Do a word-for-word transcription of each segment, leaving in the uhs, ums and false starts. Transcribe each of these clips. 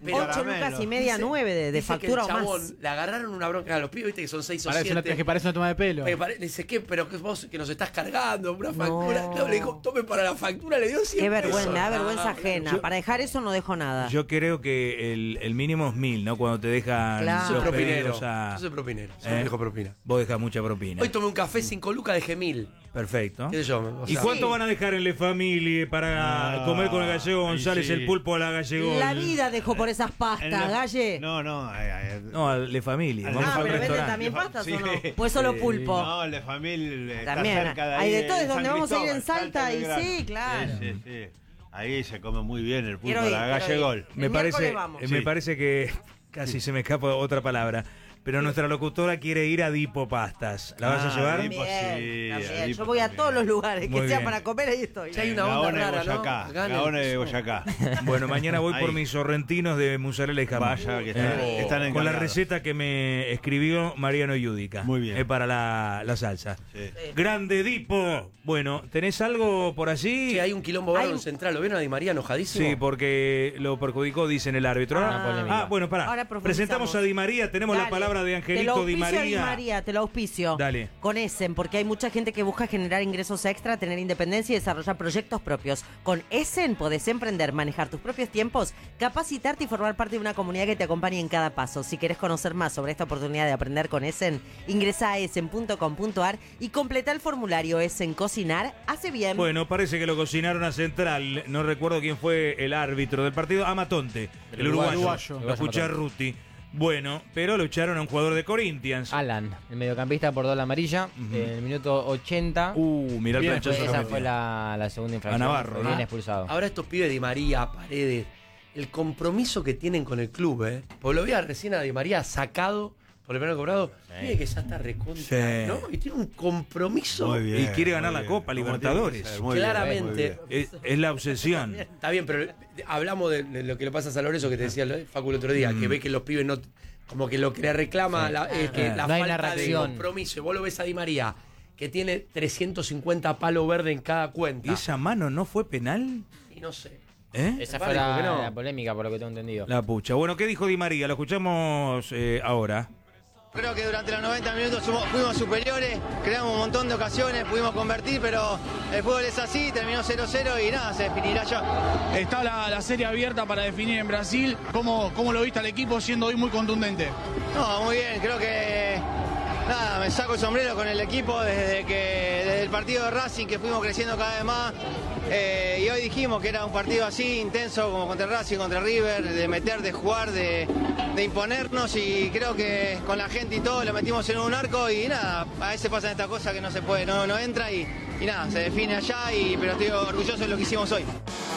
ocho lucas y media, Dice- nueve de, de dice factura que o el chabón más. le agarraron una bronca a los pibes, viste que son seis o Parece una, siete. que parece una toma de pelo. Me pare- dice, ¿qué? Pero que vos que nos estás cargando, una factura. No, le dijo, tome para la factura, le dio cien Qué vergüenza, pesos. me da Ah, vergüenza ajena. yo- Para dejar eso no dejo nada. Yo creo que el, el mínimo es mil, ¿no? Cuando te dejan Claro. Yo soy los propinero. pedidos a... Yo soy propinero. Soy ¿Eh? un viejo propina. Vos dejás mucha propina. Hoy tomé un café cinco lucas, dejé mil. Perfecto. ¿Qué sé yo? O ¿Y sea, cuánto sí. van a dejar en La Familia para Ah, comer con el gallego ahí González sí. el pulpo a la gallego? La vida dejó por esas En pastas, la- Galle. No, no. eh, eh, No, a La Familia. Ah, Vamos Ah, al pero venden restaurante. también pastas Sí. o no. Pues solo Sí. pulpo. No, la familia está También. cerca de Hay ahí, de todo, es San donde vamos a ir en Cristóbal, Salta y Belgrano. sí, claro. Sí, sí, sí. Ahí se come muy bien el pulpo Quiero a ir, la quiero ir. gallegol. Me El parece, miércoles vamos. eh, me Sí. parece que casi se me escapa otra palabra. Pero nuestra locutora quiere ir a Dipo Pastas. ¿La vas a Ah, llevar? Dipo. Bien, sí, también. ahí Yo voy a también. todos los lugares, Muy que sea bien. para comer, ahí estoy. Ya hay una onda Gaona de rara, ¿no? Boyacá. Acá en el- Gaona de Boyacá. Bueno, mañana voy por Ahí. mis sorrentinos de mozzarella y jamón. Vaya, que están, Eh, están con la encargados. receta que me escribió Mariano Yudica. Muy bien. Es para la, la salsa. Sí. Grande Dipo. Bueno, ¿tenés algo por allí? Che, hay un quilombo bárbaro Hay en un- Central. ¿Lo vieron a Di María enojadísimo? Sí, porque lo perjudicó, dicen el árbitro. Ah, Ah, polémica. ah, bueno, pará. Ahora profundizamos. Presentamos a Di María. Tenemos la Dale. palabra de Te lo Angelito Di auspicio, María. Di María, te lo auspicio. Dale. Con Essen, porque hay mucha gente que busca generar ingresos extra, tener independencia y desarrollar proyectos propios. Con Essen podés emprender, manejar tus propios tiempos, capacitarte y formar parte de una comunidad que te acompañe en cada paso. Si querés conocer más sobre esta oportunidad de aprender con Essen, ingresa a essen punto com punto ar y completa el formulario. Essen Cocinar hace bien. Bueno, parece que lo cocinaron a Central. No recuerdo quién fue el árbitro del partido. Amatonte, el, El uruguayo. uruguayo. Lo escuché a Ruti. Bueno, pero lo echaron a un jugador de Corinthians. Alan, el mediocampista por doble amarilla, Ujú. en el minuto ochenta. Uh, mirá el Bien, planchazo fue- que esa metió. fue la, la segunda infracción. A Navarro, Fue ¿no? bien expulsado. Ahora estos pibes Di María, Paredes, el compromiso que tienen con el club, ¿eh? Porque lo veía recién a Di María sacado por el penal cobrado. Mire que ya está recontra, Sí. ¿no? Y tiene un compromiso. Muy bien. Y quiere ganar muy la bien. Copa Como Libertadores. tiene que ser, muy bien, Claramente. muy bien. Es, es la obsesión. Está bien, pero hablamos de, de lo que le pasa a San Lorenzo, que te decía el Facu el otro día, Mm. que ve que los pibes no. Como que lo que le reclama Sí. la, es que Ah. la No hay falta de narración. compromiso. Y vos lo ves a Di María, que tiene trescientos cincuenta palos verdes en cada cuenta. ¿Y esa mano no fue penal? Y no sé. ¿Eh? Esa Me fue parece la, que no. la polémica, por lo que tengo entendido. La pucha. Bueno, ¿qué dijo Di María? Lo escuchamos eh, ahora. Creo que durante los noventa minutos fuimos, fuimos superiores, creamos un montón de ocasiones, pudimos convertir, pero el fútbol es así, terminó cero cero y nada, se definirá ya. Está la, la serie abierta para definir en Brasil. ¿Cómo, cómo lo viste al equipo siendo hoy muy contundente? No, muy bien, creo que nada, me saco el sombrero con el equipo desde que desde el partido de Racing que fuimos creciendo cada vez más. Eh, y hoy dijimos que era un partido así, intenso como contra Racing, contra River, de meter, de jugar, de, de imponernos y creo que con la gente y todo lo metimos en un arco y nada, a veces pasan estas cosas que no se puede, no, no entra y, y nada, se define allá, y, pero estoy orgulloso de lo que hicimos hoy.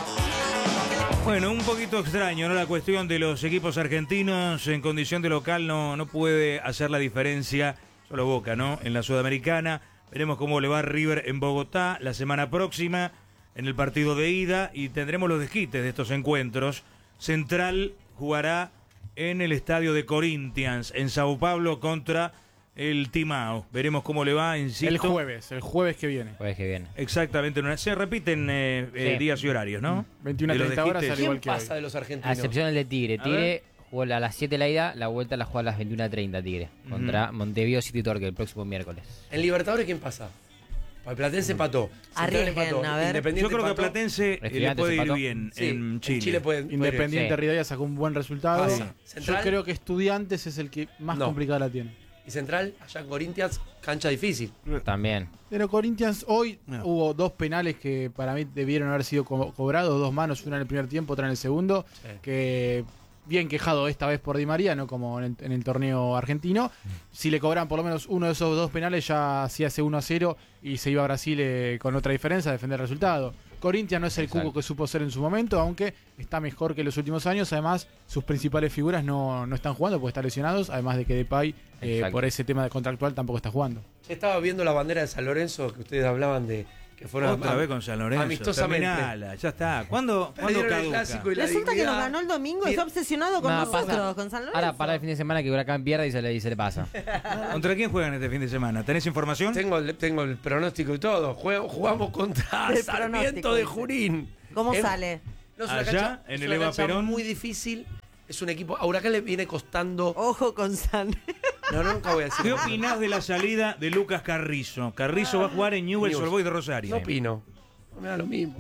Bueno, un poquito extraño, ¿no? La cuestión de los equipos argentinos en condición de local no, no puede hacer la diferencia, solo Boca, ¿no? En la Sudamericana. Veremos cómo le va a River en Bogotá la semana próxima en el partido de ida y tendremos los desquites de estos encuentros. Central jugará en el estadio de Corinthians en Sao Paulo contra el Timao. Veremos cómo le va, insisto. El jueves, el jueves que viene. Jueves que viene. Exactamente, en una- se repiten eh, eh, Sí. días y horarios, ¿no? veintiuna a De los treinta horas, desquites. al igual ¿Quién que hoy. pasa de los A argentinos? excepción del de Tigre. A Tigre jugó a las siete la ida, la vuelta la juega a las veintiuna treinta Tigre. Contra Montevideo City Torque el próximo miércoles. En Libertadores, ¿quién pasa? El Platense empató. Central Arriesguen, empató, a ver. Independiente Yo creo que a empató. Platense eh, le Estudiantes puede ir empató. bien Sí, en Chile. puede, puede ir. Independiente Sí. Rivadavia sacó un buen resultado. Ah, sí. Yo Central. creo que Estudiantes es el que más No. complicada la tiene. Y Central, allá en Corinthians, cancha difícil. También. Pero Corinthians hoy No. hubo dos penales que para mí debieron haber sido co- cobrados, dos manos, una en el primer tiempo, otra en el segundo, Sí. que bien quejado esta vez por Di María, no como en el, en el torneo argentino. Si le cobran por lo menos uno de esos dos penales ya se hace uno a cero y se iba a Brasil eh, con otra diferencia a defender el resultado. Corinthians no es el Exacto. cuco que supo ser en su momento, aunque está mejor que en los últimos años. Además, sus principales figuras no, no están jugando porque están lesionados, además de que Depay, eh, Exacto. por ese tema de contractual, tampoco está jugando. Yo estaba viendo la bandera de San Lorenzo que ustedes hablaban de que fueron Otra am- vez con San Lorenzo. amistosamente. Terminala, ya está. ¿Cuándo, ¿cuándo Perdieron el caduca? clásico y la Resulta que dignidad. nos ganó el domingo y Bien. está obsesionado con No, nosotros, pasa. con San Lorenzo. Ahora para el fin de semana que Huracán pierda y se le, y se le pasa. ¿Contra quién juegan este fin de semana? ¿Tenés información? Tengo el, tengo el pronóstico y todo. Juego- jugamos contra El Sarmiento pronóstico, de dice. Junín. ¿Cómo Es- sale? No es una Allá, cancha, en es el una Eva cancha Perón. muy difícil. es un equipo. A Huracán le viene costando. Ojo con San. No, no, nunca voy a decir. ¿Qué opinás de la salida de Lucas Carrizo? Carrizo va a jugar en Newell's Old Boys de Rosario. No opino. No me da lo mismo.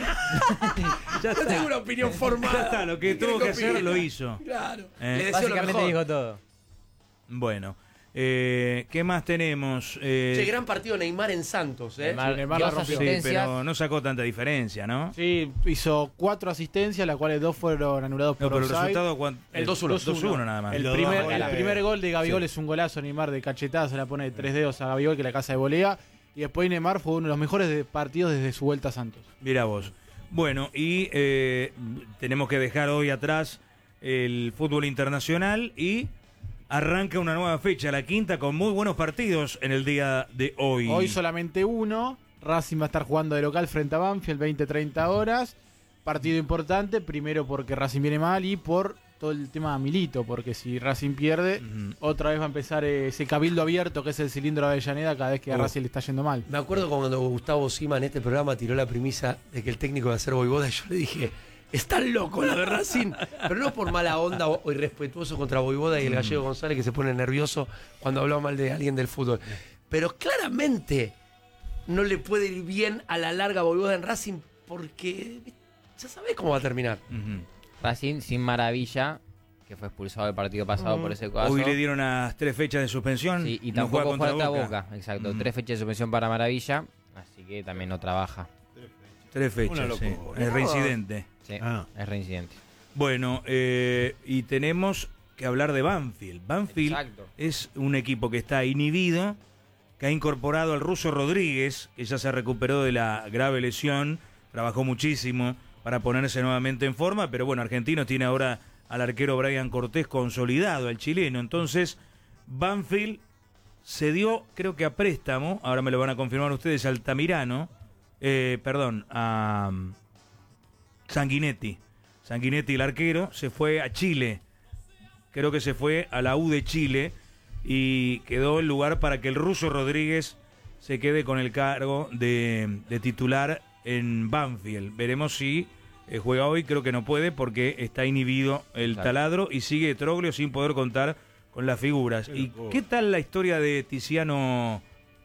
Ya no tengo una opinión formada. Ya está, lo que tuvo que hacer lo hizo. Claro. Eh, Le deseo lo Básicamente mejor. dijo todo. Bueno, eh, ¿qué más tenemos? Eh, Che, gran partido Neymar en Santos, ¿eh? Sí, Neymar, Neymar la dos rompió. sí, asistencias. pero no sacó tanta diferencia, ¿no? Sí, hizo cuatro asistencias, las cuales dos fueron anulados No, por pero el offside. resultado ¿cuánto? El dos uno. dos uno nada más. El Los primer, dos el goles. primer gol de Gabigol Sí. es un golazo, Neymar de cachetada, se la pone de tres dedos a Gabigol, que la casa de volea. Y después Neymar fue uno de los mejores de- partidos desde su vuelta a Santos. Mira vos. Bueno, y eh, tenemos que dejar hoy atrás el fútbol internacional y arranca una nueva fecha, la quinta, con muy buenos partidos en el día de hoy. Hoy solamente uno. Racing va a estar jugando de local frente a Banfield veinte treinta horas. Partido importante, primero porque Racing viene mal y por todo el tema de Milito, porque si Racing pierde, Ujú. otra vez va a empezar ese cabildo abierto que es el cilindro de Avellaneda cada vez que a Oh. Racing le está yendo mal. Me acuerdo cuando Gustavo Sima en este programa tiró la premisa de que el técnico iba a ser Voivoda y yo le dije, están locos la de Racing, pero no por mala onda o, o irrespetuoso contra Voivoda y el gallego González que se pone nervioso cuando hablaba mal de alguien del fútbol. Pero claramente no le puede ir bien a la larga Voivoda en Racing porque ya sabés cómo va a terminar. Ujú. Racing sin Maravilla, que fue expulsado el partido pasado por ese caso. Hoy le dieron las tres fechas de suspensión. Sí, y no tampoco juega juega contra Boca. Boca. Exacto, Ujú. tres fechas de suspensión para Maravilla, así que también no trabaja. Tres fechas, Una sí. locura. Es reincidente. Sí, Ah. es reincidente. Bueno, eh, y tenemos que hablar de Banfield. Banfield Exacto. es un equipo que está inhibido, que ha incorporado al ruso Rodríguez, que ya se recuperó de la grave lesión, trabajó muchísimo para ponerse nuevamente en forma, pero bueno, Argentino tiene ahora al arquero Brian Cortés consolidado, el chileno. Entonces, Banfield se dio, creo que a préstamo, ahora me lo van a confirmar ustedes, a Altamirano, eh, perdón, a um, Sanguinetti. Sanguinetti, el arquero, se fue a Chile. Creo que se fue a la U de Chile y quedó el lugar para que el ruso Rodríguez se quede con el cargo de, de titular en Banfield. Veremos si eh, juega hoy, creo que no puede porque está inhibido el Exacto. taladro y sigue Troglio sin poder contar con las figuras. ¿Y qué tal la historia de Tiziano,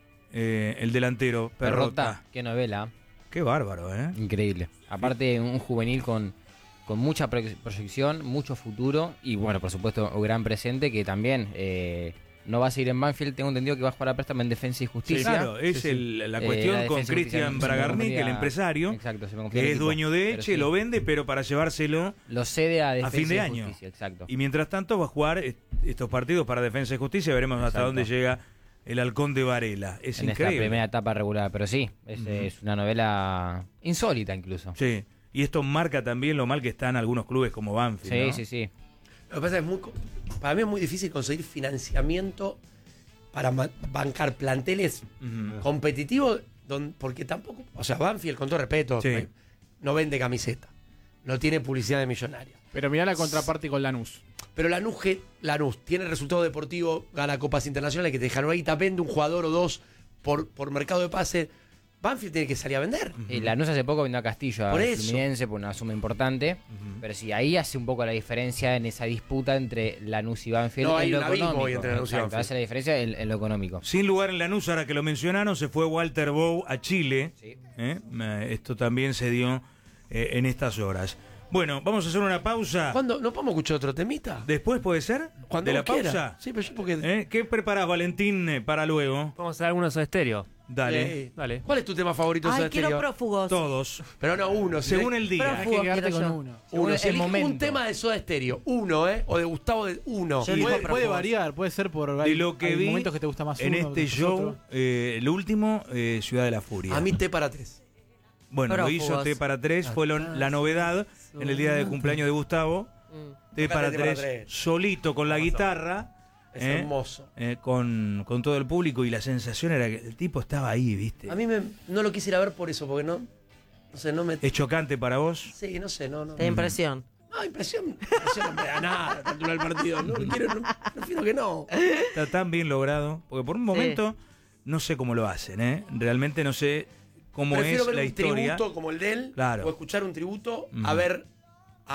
eh, el delantero? Perrota. Perrota, qué novela. Qué bárbaro, ¿eh? Increíble. Aparte, un juvenil con, con mucha proye- proyección, mucho futuro y, bueno, por supuesto, un gran presente que también eh, no va a seguir en Banfield. Tengo entendido que va a jugar a préstamo en Defensa y Justicia. Claro, es Sí, sí. el- la Eh, cuestión la con Defensa y Cristian Justicia, se me Bragarnik, confundía- el empresario, Exacto, se me confundía que el es equipo, dueño de pero Eche, sí. lo vende, pero para llevárselo Lo cede a Defensa fin de y año. Justicia, exacto. Y mientras tanto va a jugar est- estos partidos para Defensa y Justicia. Veremos hasta Exacto. dónde llega el Halcón de Varela. Es en esta increíble. primera etapa regular, pero sí, es, es una novela insólita incluso. Sí. Y esto marca también lo mal que están algunos clubes como Banfield. Sí, ¿no? sí, sí. Lo que pasa es muy, co- para mí es muy difícil conseguir financiamiento para ma- bancar planteles Ujú. competitivos, don- porque tampoco, o sea, Banfield, con todo respeto, Sí. eh, no vende camiseta, no tiene publicidad de millonaria. Pero mirá la contraparte con Lanús. Pero Lanús, que- Lanús tiene resultado deportivo, gana copas internacionales, que te dejan ahí, vende un jugador o dos por, por mercado de pase. Banfield tiene que salir a vender. Y Lanús hace poco vendió a Castillo a Por eso. Fluminense por una suma importante, pero sí, ahí hace un poco la diferencia en esa disputa entre Lanús y Banfield No, en hay lo un abismo económico. hoy entre Lanús y Exacto, Banfield. hace la diferencia en, en lo económico. Sin lugar en Lanús, ahora que lo mencionaron, se fue Walter Bow a Chile. Sí. ¿Eh? Eh, Esto también se dio eh, en estas horas. Bueno, vamos a hacer una pausa. ¿Cuándo? ¿No podemos escuchar otro temita? ¿Después puede ser? Cuando ¿De la vos quieras. pausa? Sí, pero yo porque... ¿Eh? ¿Qué preparás, Valentín, eh, para luego? Vamos a hacer algunos de estéreo. Dale. Eh, Dale. ¿Cuál es tu tema favorito de Ay, Soda quiero Stereo? prófugos. Todos. Pero no uno, Según el día. Hay que Prófugo quedarte quiero con yo. uno. Uno, Según el elige momento. un tema de Soda Stereo, uno, ¿eh? O de Gustavo de uno. Yo Y elijo puede, puede prófugos. variar, puede ser por De hay- lo que hay vi momentos que te gusta más en uno, este otros show, otro. eh, el último, eh, Ciudad de la Furia. A mí té para tres. Bueno, lo Prófugos. hizo T para tres, fue lo- la novedad en el día de cumpleaños de Gustavo. Mm. T Tócate para T para tres, tres. solito con la guitarra. Es ¿eh? hermoso. Eh, con, con todo el público y la sensación era que el tipo estaba ahí, ¿viste? A mí me, no lo quisiera ver por eso, porque no... No sé, no me... ¿Es chocante para vos? Sí, no sé, no, no. Te da impresión. No, impresión. Impresión no me da nada a titular el partido. No quiero, no, prefiero que no. Está tan bien logrado. Porque por un momento no sé cómo lo hacen, ¿eh? Realmente no sé cómo Prefiero es ver la un historia. tributo como el de él, Claro. o escuchar un tributo Ujú. a ver a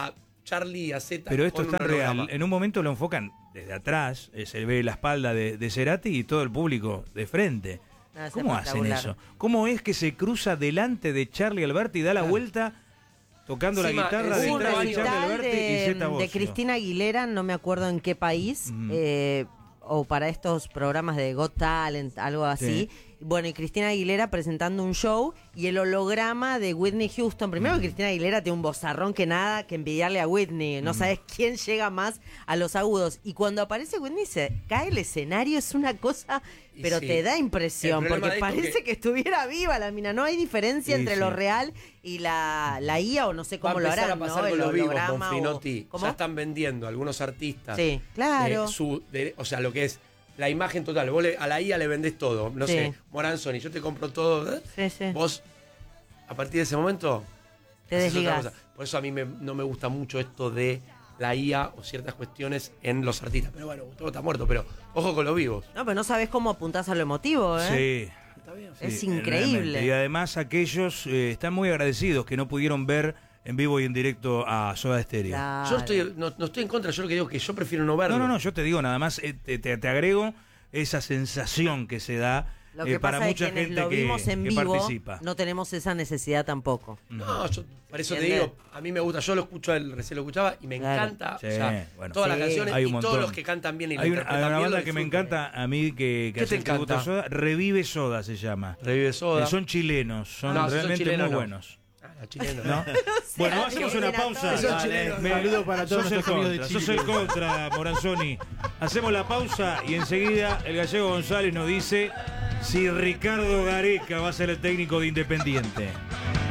Charlie y a Z. Pero esto con es tan un holograma. real. En un momento lo enfocan desde atrás, eh, se ve la espalda de, de Cerati y todo el público de frente. Ah, es ¿Cómo hacen espectacular. eso? ¿Cómo es que se cruza delante de Charlie Alberti y da la vuelta tocando Encima, la guitarra es Hubo un detrás de Charlie recital Alberti y Zeta de, Bosio? de Cristina Aguilera, no me acuerdo en qué país, Ujú. eh, o para estos programas de Got Talent, algo así. Bueno, y Cristina Aguilera presentando un show y el holograma de Whitney Houston. Primero que Cristina Aguilera tiene un vozarrón que nada que envidiarle a Whitney. No sabes quién llega más a los agudos. Y cuando aparece Whitney se cae el escenario, es una cosa, Y pero sí. te da impresión, El problema porque de esto parece que- que... estuviera viva la mina. No hay diferencia Sí, entre sí. lo real y la, la I A o no sé Va a cómo lo empezar harán, a pasar ¿no? con El los vivos, con holograma o- Frinotti. ¿Cómo? Ya están vendiendo algunos artistas. Sí, claro. eh, su, de- o sea, lo que es la imagen total. Vos le- a la I A le vendés todo. No Sí. sé, Moranzoni, yo te compro todo. ¿eh? Sí, sí. Vos, a partir de ese momento, Te haces otra desligás. cosa. Por eso a mí me- no me gusta mucho esto de la I A o ciertas cuestiones en los artistas. Pero bueno, todo está muerto. Pero ojo con los vivos. No, pero no sabes cómo apuntás a lo emotivo, ¿eh? Sí. Está bien. Es Sí, increíble. realmente. Y además aquellos eh, están muy agradecidos que no pudieron ver en vivo y en directo a Soda Stereo. Claro. Yo estoy, no, no estoy en contra, yo lo que digo es que yo prefiero no verlo. No, no, no, yo te digo nada más, eh, te, te- te agrego esa sensación que se da Lo eh, que para pasa es mucha que quienes gente lo que, vimos en que vivo participa. no tenemos esa necesidad tampoco. No, yo, por eso te ¿Entiendes? digo, a mí me gusta, yo lo escucho, a él, recién lo escuchaba y me Claro. encanta. Sí, o sea, bueno. todas Sí. las canciones Hay y un montón. todos los que cantan bien y lo Hay una, hay interpretan una bien, banda lo que me disfruto. encanta a mí que, que ¿Qué hace te tributo a encanta? Soda, Revive Soda se llama. Revive Soda. Eh, son chilenos, son No, si son realmente chilenos, muy no. buenos. Ah, la chilena. ¿No? Bueno, hacemos una pausa. Esos son chilenos. Me- Saludo para todos sos el nuestros amigos de contra, sos Chile. el contra, Moranzoni. Hacemos la pausa y enseguida el gallego González nos dice si Ricardo Gareca va a ser el técnico de Independiente.